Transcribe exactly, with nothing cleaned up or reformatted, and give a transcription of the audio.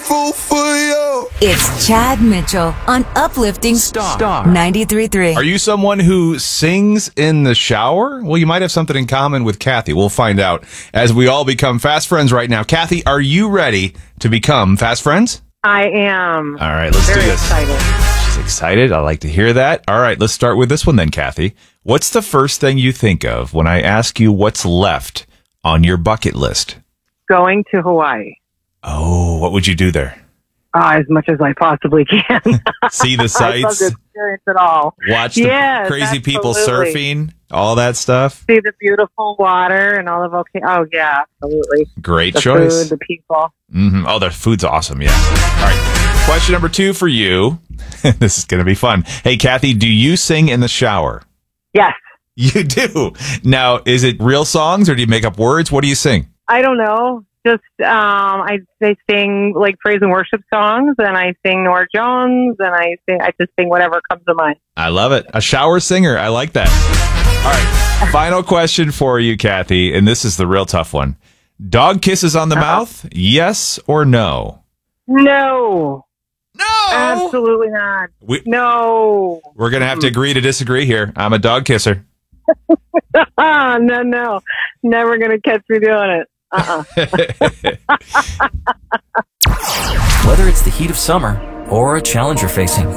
grateful for you. It's Chad Mitchell on Uplifting Star ninety-three point three. Are you someone who sings in the shower? Well, you might have something in common with Kathy. We'll find out as we all become fast friends right now. Kathy, are you ready to become fast friends? I am. All right, let's Very do this. excited. She's excited. I like to hear that. All right, let's start with this one then, Kathy. What's the first thing you think of when I ask you what's left on your bucket list? Going to Hawaii. Oh, what would you do there? Uh, as much as I possibly can. See the I'd love sights? to experience it all. Watch the Yes, crazy people absolutely. surfing, all that stuff? See the beautiful water and all the volcanoes. Oh, yeah, absolutely. Great The choice. food, the people. Mm-hmm. Oh, their food's awesome, yeah. All right, question number two for you. This is going to be fun. Hey, Kathy, do you sing in the shower? Yes. You do. Now, is it real songs or do you make up words? What do you sing? I don't know. Just, um, I, I sing like praise and worship songs, and I sing Nora Jones, and I sing, I just sing whatever comes to mind. I love it. A shower singer. I like that. All right. Final question for you, Kathy, and this is the real tough one. Dog kisses on the Uh-huh. mouth, yes or no? No. No. Absolutely not. We, No. we're going to have to agree to disagree here. I'm a dog kisser. no, no. Never going to catch me doing it. Uh-uh. Whether it's the heat of summer or a challenge you're facing,